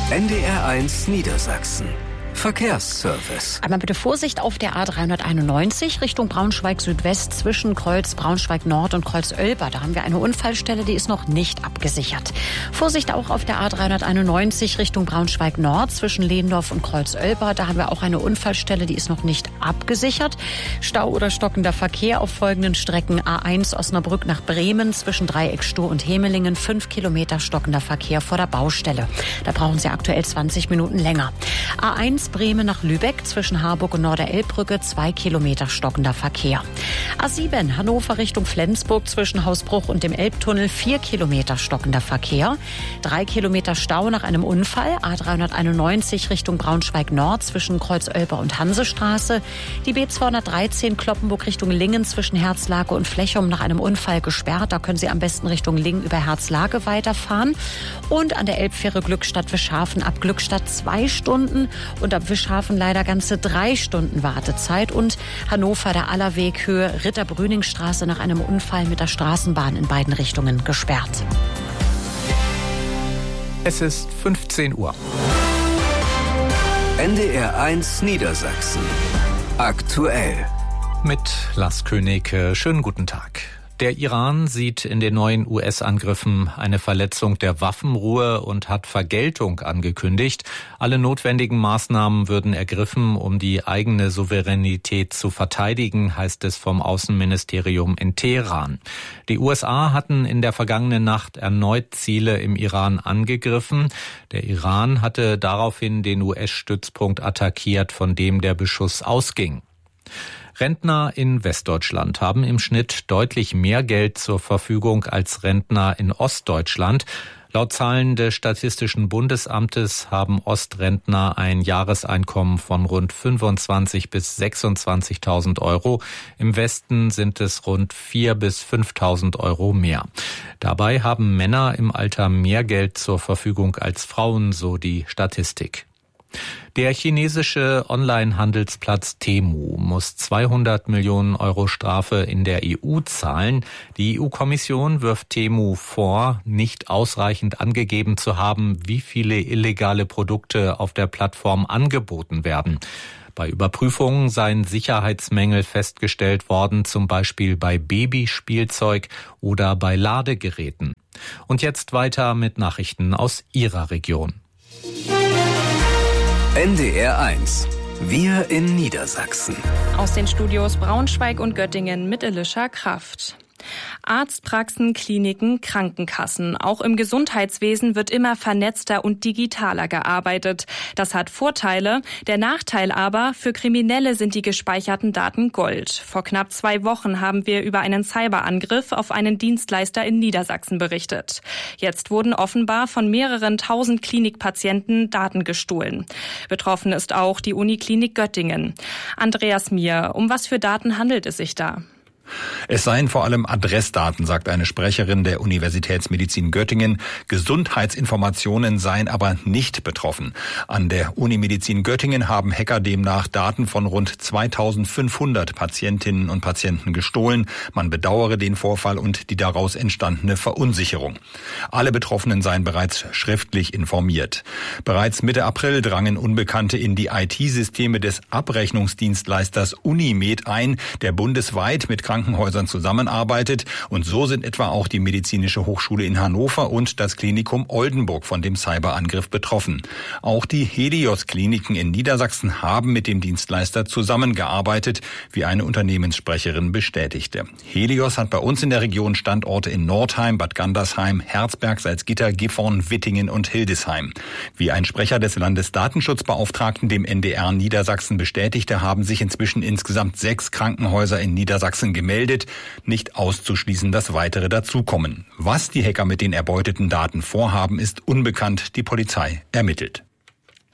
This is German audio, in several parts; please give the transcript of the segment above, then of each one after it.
NDR1 Niedersachsen. Verkehrsservice. Einmal bitte Vorsicht auf der A391 Richtung Braunschweig-Südwest zwischen Kreuz Braunschweig-Nord und Kreuz-Oelba. Da haben wir eine Unfallstelle, die ist noch nicht abgesichert. Vorsicht auch auf der A391 Richtung Braunschweig-Nord zwischen Lehndorf und Kreuz-Oelba. Da haben wir auch eine Unfallstelle, die ist noch nicht abgesichert. Stau oder stockender Verkehr auf folgenden Strecken: A1 Osnabrück nach Bremen zwischen Dreieckstuh und Hemelingen, 5 Kilometer stockender Verkehr vor der Baustelle. Da brauchen Sie aktuell 20 Minuten länger. A1 Bremen nach Lübeck zwischen Harburg und Norderelbbrücke, 2 Kilometer stockender Verkehr. A7 Hannover Richtung Flensburg zwischen Hausbruch und dem Elbtunnel, 4 Kilometer stockender Verkehr. 3 Kilometer Stau nach einem Unfall. A391 Richtung Braunschweig-Nord zwischen Kreuz-Oelba und Hansestraße. Die B213 Cloppenburg Richtung Lingen zwischen Herzlake und Flechum nach einem Unfall gesperrt. Da können Sie am besten Richtung Lingen über Herzlake weiterfahren. Und an der Elbfähre Glückstadt-Wischhafen ab Glückstadt 2 Stunden und ab Wischhafen leider ganze 3 Stunden Wartezeit. Und Hannover der Allerweg Höhe Ritter-Brüning-Straße nach einem Unfall mit der Straßenbahn in beiden Richtungen gesperrt. Es ist 15 Uhr. NDR1 Niedersachsen. Aktuell. Mit Lars König. Schönen guten Tag. Der Iran sieht in den neuen US-Angriffen eine Verletzung der Waffenruhe und hat Vergeltung angekündigt. Alle notwendigen Maßnahmen würden ergriffen, um die eigene Souveränität zu verteidigen, heißt es vom Außenministerium in Teheran. Die USA hatten in der vergangenen Nacht erneut Ziele im Iran angegriffen. Der Iran hatte daraufhin den US-Stützpunkt attackiert, von dem der Beschuss ausging. Rentner in Westdeutschland haben im Schnitt deutlich mehr Geld zur Verfügung als Rentner in Ostdeutschland. Laut Zahlen des Statistischen Bundesamtes haben Ostrentner ein Jahreseinkommen von rund 25.000 bis 26.000 Euro. Im Westen sind es rund 4.000 bis 5.000 Euro mehr. Dabei haben Männer im Alter mehr Geld zur Verfügung als Frauen, so die Statistik. Der chinesische Online-Handelsplatz Temu muss 200 Millionen Euro Strafe in der EU zahlen. Die EU-Kommission wirft Temu vor, nicht ausreichend angegeben zu haben, wie viele illegale Produkte auf der Plattform angeboten werden. Bei Überprüfungen seien Sicherheitsmängel festgestellt worden, zum Beispiel bei Babyspielzeug oder bei Ladegeräten. Und jetzt weiter mit Nachrichten aus Ihrer Region. NDR1. Wir in Niedersachsen. Aus den Studios Braunschweig und Göttingen mit Elisha Kraft. Arztpraxen, Kliniken, Krankenkassen. Auch im Gesundheitswesen wird immer vernetzter und digitaler gearbeitet. Das hat Vorteile. Der Nachteil aber, für Kriminelle sind die gespeicherten Daten Gold. Vor knapp 2 Wochen haben wir über einen Cyberangriff auf einen Dienstleister in Niedersachsen berichtet. Jetzt wurden offenbar von mehreren 1000 Klinikpatienten Daten gestohlen. Betroffen ist auch die Uniklinik Göttingen. Andreas Mier, um was für Daten handelt es sich da? Es seien vor allem Adressdaten, sagt eine Sprecherin der Universitätsmedizin Göttingen. Gesundheitsinformationen seien aber nicht betroffen. An der Unimedizin Göttingen haben Hacker demnach Daten von rund 2500 Patientinnen und Patienten gestohlen. Man bedauere den Vorfall und die daraus entstandene Verunsicherung. Alle Betroffenen seien bereits schriftlich informiert. Bereits Mitte April drangen Unbekannte in die IT-Systeme des Abrechnungsdienstleisters Unimed ein, der bundesweit mit Krankenhäusern zusammenarbeitet, und so sind etwa auch die Medizinische Hochschule in Hannover und das Klinikum Oldenburg von dem Cyberangriff betroffen. Auch die Helios-Kliniken in Niedersachsen haben mit dem Dienstleister zusammengearbeitet, wie eine Unternehmenssprecherin bestätigte. Helios hat bei uns in der Region Standorte in Nordheim, Bad Gandersheim, Herzberg, Salzgitter, Gifhorn, Wittingen und Hildesheim. Wie ein Sprecher des Landesdatenschutzbeauftragten dem NDR Niedersachsen bestätigte, haben sich inzwischen insgesamt 6 Krankenhäuser in Niedersachsen gemeldet. Nicht auszuschließen, dass weitere dazukommen. Was die Hacker mit den erbeuteten Daten vorhaben, ist unbekannt. Die Polizei ermittelt.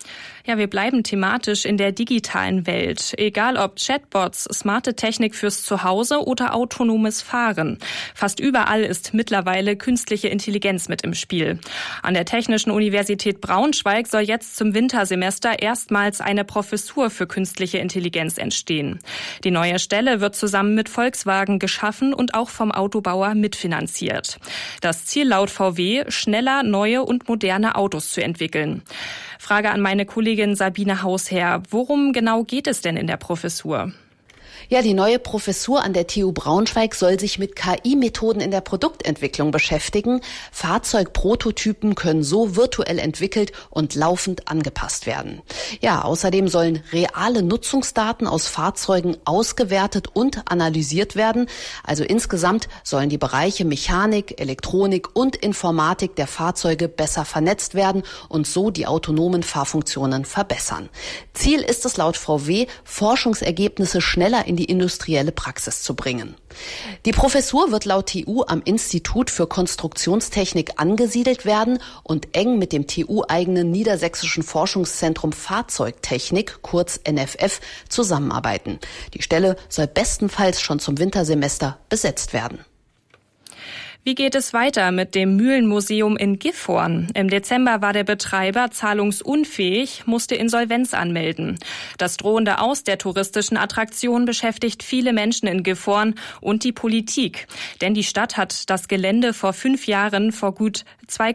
Ja, wir bleiben thematisch in der digitalen Welt. Egal ob Chatbots, smarte Technik fürs Zuhause oder autonomes Fahren. Fast überall ist mittlerweile künstliche Intelligenz mit im Spiel. An der Technischen Universität Braunschweig soll jetzt zum Wintersemester erstmals eine Professur für künstliche Intelligenz entstehen. Die neue Stelle wird zusammen mit Volkswagen geschaffen und auch vom Autobauer mitfinanziert. Das Ziel laut VW, schneller, neue und moderne Autos zu entwickeln. Frage an meine Kollegin Sabine Hausherr. Worum genau geht es denn in der Professur? Ja, die neue Professur an der TU Braunschweig soll sich mit KI-Methoden in der Produktentwicklung beschäftigen. Fahrzeugprototypen können so virtuell entwickelt und laufend angepasst werden. Ja, außerdem sollen reale Nutzungsdaten aus Fahrzeugen ausgewertet und analysiert werden. Also insgesamt sollen die Bereiche Mechanik, Elektronik und Informatik der Fahrzeuge besser vernetzt werden und so die autonomen Fahrfunktionen verbessern. Ziel ist es laut VW, Forschungsergebnisse schneller in die industrielle Praxis zu bringen. Die Professur wird laut TU am Institut für Konstruktionstechnik angesiedelt werden und eng mit dem TU-eigenen Niedersächsischen Forschungszentrum Fahrzeugtechnik, kurz NFF, zusammenarbeiten. Die Stelle soll bestenfalls schon zum Wintersemester besetzt werden. Wie geht es weiter mit dem Mühlenmuseum in Gifhorn? Im Dezember war der Betreiber zahlungsunfähig, musste Insolvenz anmelden. Das drohende Aus der touristischen Attraktion beschäftigt viele Menschen in Gifhorn und die Politik. Denn die Stadt hat das Gelände vor 5 Jahren für gut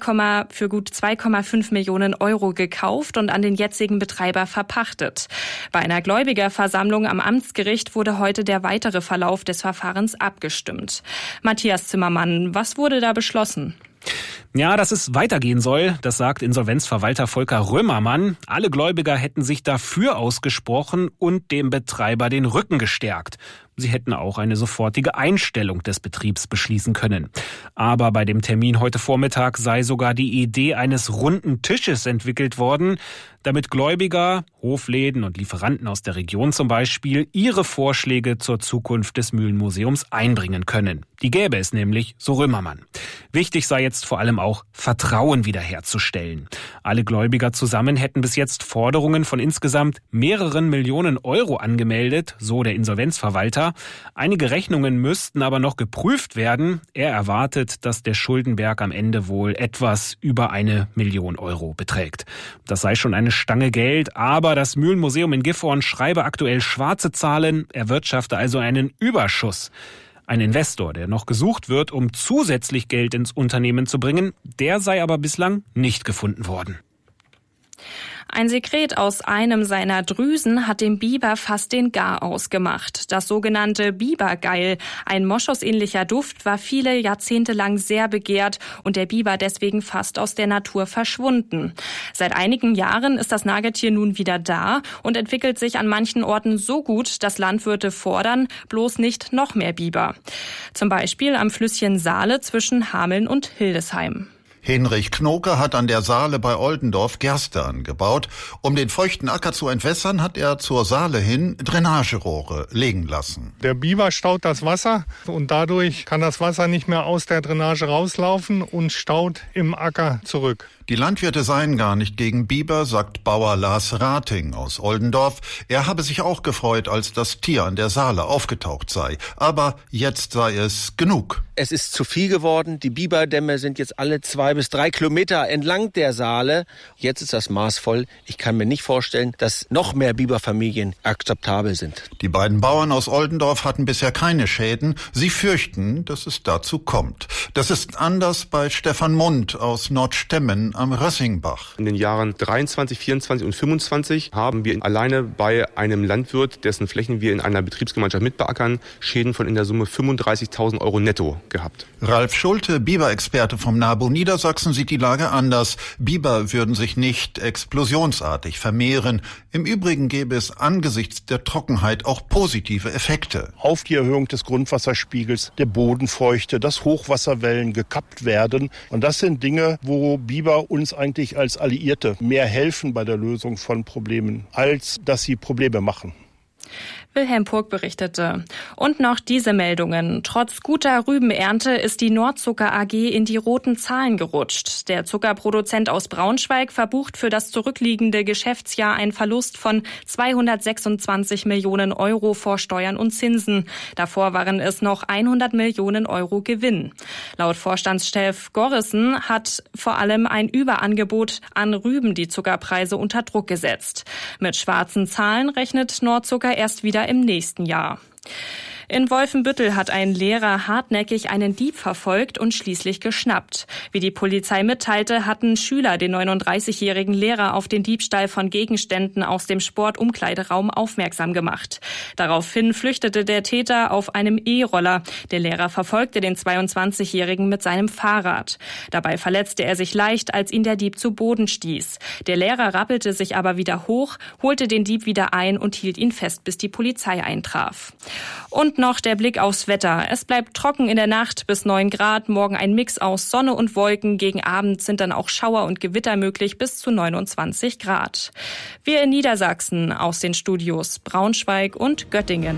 2,5 Millionen Euro gekauft und an den jetzigen Betreiber verpachtet. Bei einer Gläubigerversammlung am Amtsgericht wurde heute der weitere Verlauf des Verfahrens abgestimmt. Matthias Zimmermann, was wurde da beschlossen? Ja, dass es weitergehen soll, das sagt Insolvenzverwalter Volker Römermann. Alle Gläubiger hätten sich dafür ausgesprochen und dem Betreiber den Rücken gestärkt. Sie hätten auch eine sofortige Einstellung des Betriebs beschließen können. Aber bei dem Termin heute Vormittag sei sogar die Idee eines runden Tisches entwickelt worden, damit Gläubiger, Hofläden und Lieferanten aus der Region zum Beispiel ihre Vorschläge zur Zukunft des Mühlenmuseums einbringen können. Die gäbe es nämlich, so Römermann. Wichtig sei jetzt vor allem auch, Vertrauen wiederherzustellen. Alle Gläubiger zusammen hätten bis jetzt Forderungen von insgesamt mehreren Millionen Euro angemeldet, so der Insolvenzverwalter. Einige Rechnungen müssten aber noch geprüft werden. Er erwartet, dass der Schuldenberg am Ende wohl etwas über 1 Million Euro beträgt. Das sei schon eine Stange Geld, aber das Mühlenmuseum in Gifhorn schreibe aktuell schwarze Zahlen, erwirtschafte also einen Überschuss. Ein Investor, der noch gesucht wird, um zusätzlich Geld ins Unternehmen zu bringen, der sei aber bislang nicht gefunden worden. Ein Sekret aus einem seiner Drüsen hat dem Biber fast den Garaus gemacht. Das sogenannte Bibergeil, ein moschusähnlicher Duft, war viele Jahrzehnte lang sehr begehrt und der Biber deswegen fast aus der Natur verschwunden. Seit einigen Jahren ist das Nagetier nun wieder da und entwickelt sich an manchen Orten so gut, dass Landwirte fordern, bloß nicht noch mehr Biber. Zum Beispiel am Flüsschen Saale zwischen Hameln und Hildesheim. Hinrich Knoke hat an der Saale bei Oldendorf Gerste angebaut. Um den feuchten Acker zu entwässern, hat er zur Saale hin Drainagerohre legen lassen. Der Biber staut das Wasser und dadurch kann das Wasser nicht mehr aus der Drainage rauslaufen und staut im Acker zurück. Die Landwirte seien gar nicht gegen Biber, sagt Bauer Lars Rating aus Oldendorf. Er habe sich auch gefreut, als das Tier an der Saale aufgetaucht sei. Aber jetzt sei es genug. Es ist zu viel geworden. Die Biberdämme sind jetzt alle 2 bis 3 Kilometer entlang der Saale. Jetzt ist das Maß voll. Ich kann mir nicht vorstellen, dass noch mehr Biberfamilien akzeptabel sind. Die beiden Bauern aus Oldendorf hatten bisher keine Schäden. Sie fürchten, dass es dazu kommt. Das ist anders bei Stefan Mund aus Nordstemmen am Rössingbach. In den Jahren 23, 24 und 25 haben wir alleine bei einem Landwirt, dessen Flächen wir in einer Betriebsgemeinschaft mitbeackern, Schäden von in der Summe 35.000 Euro netto gehabt. Ralf Schulte, Biberexperte vom NABU Niedersachsen, sieht die Lage anders. Biber würden sich nicht explosionsartig vermehren. Im Übrigen gäbe es angesichts der Trockenheit auch positive Effekte. Auf die Erhöhung des Grundwasserspiegels, der Bodenfeuchte, dass Hochwasserwellen gekappt werden. Und das sind Dinge, wo Biber uns eigentlich als Alliierte mehr helfen bei der Lösung von Problemen, als dass sie Probleme machen. Wilhelm Purk berichtete. Und noch diese Meldungen. Trotz guter Rübenernte ist die Nordzucker AG in die roten Zahlen gerutscht. Der Zuckerproduzent aus Braunschweig verbucht für das zurückliegende Geschäftsjahr einen Verlust von 226 Millionen Euro vor Steuern und Zinsen. Davor waren es noch 100 Millionen Euro Gewinn. Laut Vorstandschef Gorrissen hat vor allem ein Überangebot an Rüben die Zuckerpreise unter Druck gesetzt. Mit schwarzen Zahlen rechnet Nordzucker erst wieder im nächsten Jahr. In Wolfenbüttel hat ein Lehrer hartnäckig einen Dieb verfolgt und schließlich geschnappt. Wie die Polizei mitteilte, hatten Schüler den 39-jährigen Lehrer auf den Diebstahl von Gegenständen aus dem Sportumkleideraum aufmerksam gemacht. Daraufhin flüchtete der Täter auf einem E-Roller. Der Lehrer verfolgte den 22-jährigen mit seinem Fahrrad. Dabei verletzte er sich leicht, als ihn der Dieb zu Boden stieß. Der Lehrer rappelte sich aber wieder hoch, holte den Dieb wieder ein und hielt ihn fest, bis die Polizei eintraf. Und noch der Blick aufs Wetter. Es bleibt trocken in der Nacht bis 9 Grad. Morgen ein Mix aus Sonne und Wolken. Gegen Abend sind dann auch Schauer und Gewitter möglich bis zu 29 Grad. Wir in Niedersachsen aus den Studios Braunschweig und Göttingen.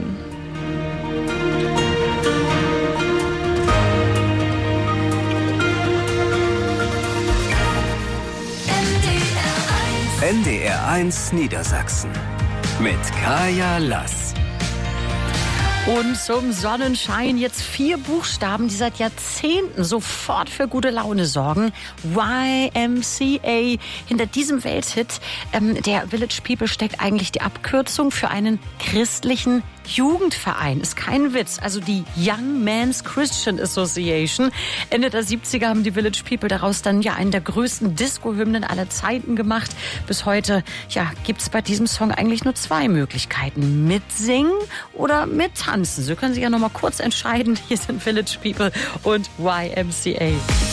NDR1 Niedersachsen mit Kaya Lass. Und zum Sonnenschein jetzt 4 Buchstaben, die seit Jahrzehnten sofort für gute Laune sorgen. YMCA. Hinter diesem Welthit der Village People steckt eigentlich die Abkürzung für einen christlichen Jugendverein. Ist kein Witz. Also die Young Men's Christian Association. Ende der 70er haben die Village People daraus dann einen der größten Disco-Hymnen aller Zeiten gemacht. Bis heute gibt's bei diesem Song eigentlich nur 2 Möglichkeiten. Mitsingen oder mittanzen. Sie können sich ja noch mal kurz entscheiden. Hier sind Village People und YMCA.